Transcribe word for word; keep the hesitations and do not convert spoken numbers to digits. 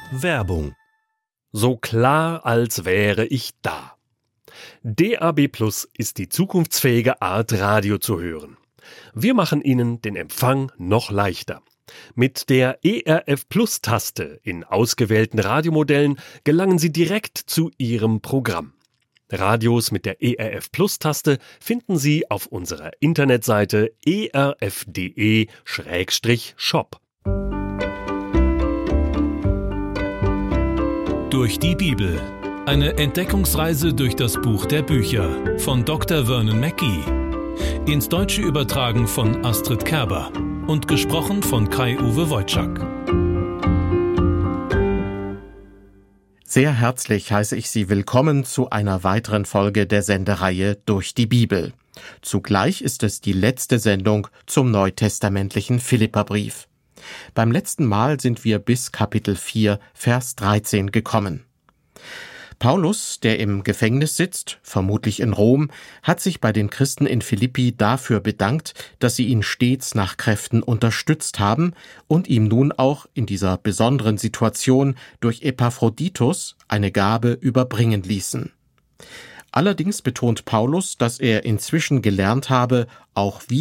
Werbung. So klar, als wäre ich da. D A B Plus ist die zukunftsfähige Art, Radio zu hören. Wir machen Ihnen den Empfang noch leichter. Mit der E R F Plus-Taste in ausgewählten Radiomodellen gelangen Sie direkt zu Ihrem Programm. Radios mit der E R F Plus-Taste finden Sie auf unserer Internetseite e r f punkt d e Schrägstrich shop. Durch die Bibel. Eine Entdeckungsreise durch das Buch der Bücher von Doktor Vernon Mackey. Ins Deutsche übertragen von Astrid Kerber und gesprochen von Kai-Uwe Wojczak. Sehr herzlich heiße ich Sie willkommen zu einer weiteren Folge der Sendereihe Durch die Bibel. Zugleich ist es die letzte Sendung zum neutestamentlichen Philipperbrief. Beim letzten Mal sind wir bis Kapitel vier, Vers dreizehn gekommen. Paulus, der im Gefängnis sitzt, vermutlich in Rom, hat sich bei den Christen in Philippi dafür bedankt, dass sie ihn stets nach Kräften unterstützt haben und ihm nun auch in dieser besonderen Situation durch Epaphroditus eine Gabe überbringen ließen. Allerdings betont Paulus, dass er inzwischen gelernt habe, auch